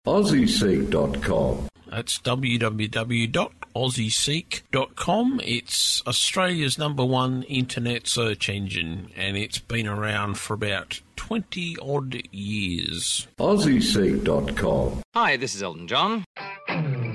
AussieSeek.com. That's www.aussieseek.com. It's Australia's #1 internet search engine, and it's been around for about 20-odd years. AussieSeek.com. Hi, this is Elton John.